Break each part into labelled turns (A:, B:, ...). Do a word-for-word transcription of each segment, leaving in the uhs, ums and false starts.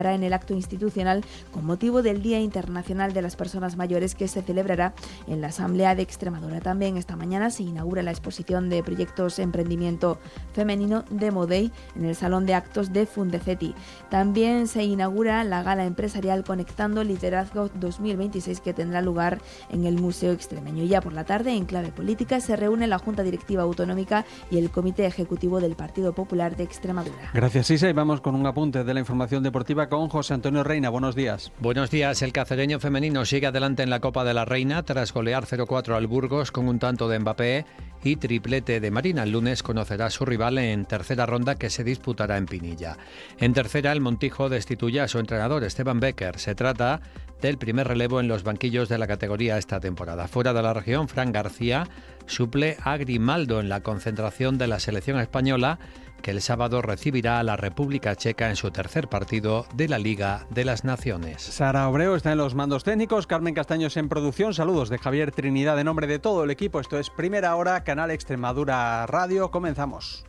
A: en el acto institucional con motivo del Día Internacional de las Personas Mayores que se celebrará en la Asamblea de Extremadura. También esta mañana se inaugura la exposición de proyectos Emprendimiento Femenino de Modey en el Salón de Actos de Fundeceti. También se inaugura la Gala Empresarial Conectando Liderazgo dos mil veintiséis que tendrá lugar en el Museo Extremeño. Ya por la tarde, en clave política, se reúne la Junta Directiva Autonómica y el Comité Ejecutivo del Partido Popular de Extremadura.
B: Gracias, Isa, y vamos con un apunte de la información deportiva con José Antonio Reina. Buenos días.
C: Buenos días. El cacereño femenino sigue adelante en la Copa de la Reina tras golear cero cuatro al Burgos con un tanto de Mbappé y triplete de Marina. El lunes conocerá a su rival en tercera ronda que se disputará en Pinilla. En tercera, el Montijo destituye a su entrenador Esteban Becker. Se trata del primer relevo en los banquillos de la categoría esta temporada. Fuera de la región, Fran García suple a Grimaldo en la concentración de la selección española, que el sábado recibirá a la República Checa en su tercer partido de la Liga de las Naciones.
B: Sara Obreo está en los mandos técnicos, Carmen Castaños en producción. Saludos de Javier Trinidad en nombre de todo el equipo. Esto es Primera Hora, Canal Extremadura Radio. Comenzamos.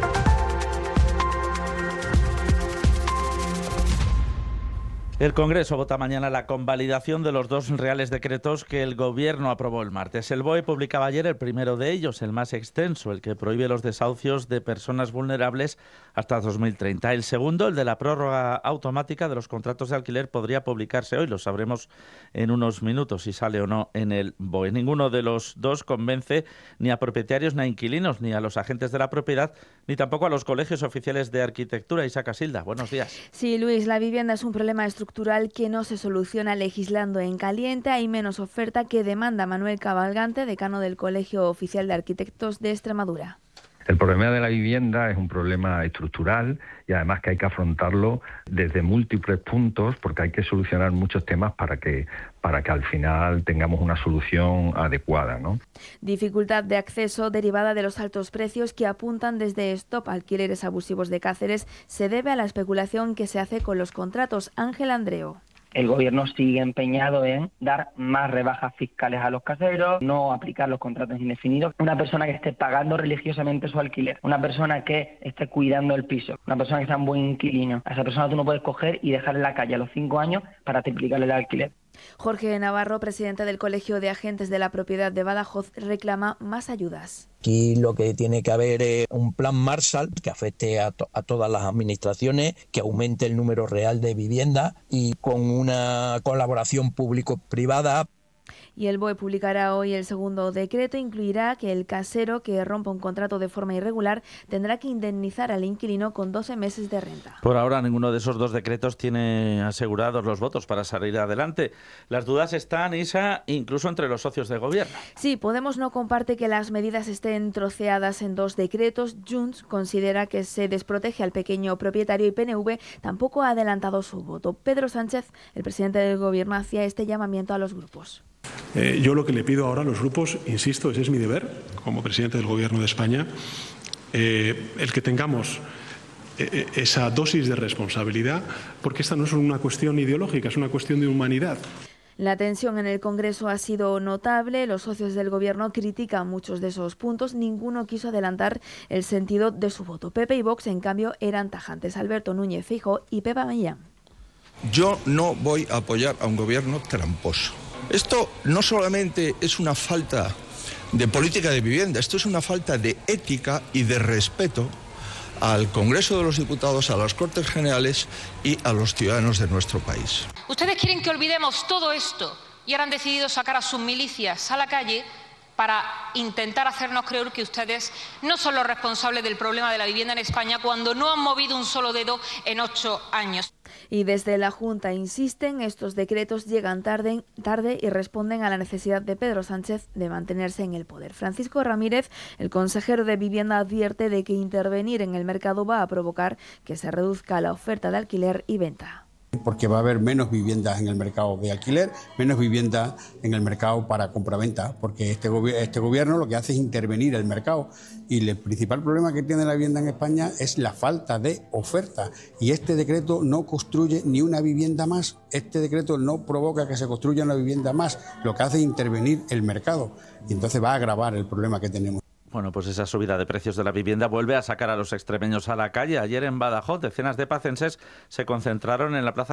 D: El Congreso vota mañana la convalidación de los dos reales decretos que el Gobierno aprobó el martes. El B O E publicaba ayer el primero de ellos, el más extenso, el que prohíbe los desahucios de personas vulnerables hasta dos mil treinta. El segundo, el de la prórroga automática de los contratos de alquiler, podría publicarse hoy. Lo sabremos en unos minutos si sale o no en el B O E. Ninguno de los dos convence ni a propietarios ni a inquilinos, ni a los agentes de la propiedad, ni tampoco a los colegios oficiales de arquitectura. Isaac Casilda, buenos días.
A: Sí, Luis, la vivienda es un problema estructural que no se soluciona legislando en caliente. Hay menos oferta que demanda. Manuel Cabalgante, decano del Colegio Oficial de Arquitectos de Extremadura.
E: El problema de la vivienda es un problema estructural y además que hay que afrontarlo desde múltiples puntos porque hay que solucionar muchos temas para que para que al final tengamos una solución adecuada, ¿no?
A: Dificultad de acceso derivada de los altos precios que apuntan desde Stop Alquileres Abusivos de Cáceres se debe a la especulación que se hace con los contratos. Ángel Andreo.
F: El Gobierno sigue empeñado en dar más rebajas fiscales a los caseros, no aplicar los contratos indefinidos. Una persona que esté pagando religiosamente su alquiler, una persona que esté cuidando el piso, una persona que sea un buen inquilino, a esa persona tú no puedes coger y dejar en la calle a los cinco años para triplicarle el alquiler.
A: Jorge Navarro, presidente del Colegio de Agentes de la Propiedad de Badajoz, reclama más ayudas.
G: Aquí lo que tiene que haber es un plan Marshall que afecte a, to- a todas las administraciones, que aumente el número real de viviendas y con una colaboración público-privada.
A: Y el B O E publicará hoy el segundo decreto. Incluirá que el casero que rompa un contrato de forma irregular tendrá que indemnizar al inquilino con doce meses de renta.
D: Por ahora ninguno de esos dos decretos tiene asegurados los votos para salir adelante. Las dudas están, Isa, incluso entre los socios de gobierno.
A: Sí, Podemos no comparte que las medidas estén troceadas en dos decretos. Junts considera que se desprotege al pequeño propietario y P N V tampoco ha adelantado su voto. Pedro Sánchez, el presidente del gobierno, hacía este llamamiento a los grupos.
H: Eh, yo lo que le pido ahora a los grupos, insisto, ese es mi deber como presidente del Gobierno de España, eh, el que tengamos eh, esa dosis de responsabilidad, porque esta no es una cuestión ideológica, es una cuestión de humanidad.
A: La tensión en el Congreso ha sido notable. Los socios del Gobierno critican muchos de esos puntos. Ninguno quiso adelantar el sentido de su voto. P P y Vox, en cambio, eran tajantes. Alberto Núñez Feijóo y Pepa Millán.
I: Yo no voy a apoyar a un gobierno tramposo. Esto no solamente es una falta de política de vivienda, esto es una falta de ética y de respeto al Congreso de los Diputados, a las Cortes Generales y a los ciudadanos de nuestro país.
J: Ustedes quieren que olvidemos todo esto y ahora han decidido sacar a sus milicias a la calle para intentar hacernos creer que ustedes no son los responsables del problema de la vivienda en España cuando no han movido un solo dedo en ocho años.
A: Y desde la Junta insisten, estos decretos llegan tarde, tarde y responden a la necesidad de Pedro Sánchez de mantenerse en el poder. Francisco Ramírez, el consejero de Vivienda, advierte de que intervenir en el mercado va a provocar que se reduzca la oferta de alquiler y venta.
K: Porque va a haber menos viviendas en el mercado de alquiler, menos viviendas en el mercado para compraventa, porque este, gobi- este gobierno lo que hace es intervenir el mercado y el principal problema que tiene la vivienda en España es la falta de oferta y este decreto no construye ni una vivienda más, este decreto no provoca que se construya una vivienda más, lo que hace es intervenir el mercado y entonces va a agravar el problema que tenemos.
D: Bueno, pues esa subida de precios de la vivienda vuelve a sacar a los extremeños a la calle. Ayer en Badajoz, decenas de pacenses se concentraron en la plaza